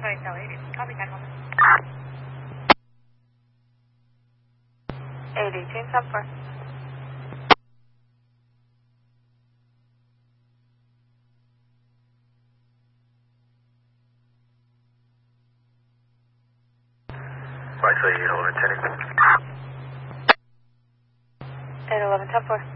Hotel 80. Copy that moment. 80, change up for. Right, so 811, 10. 811, 10 4.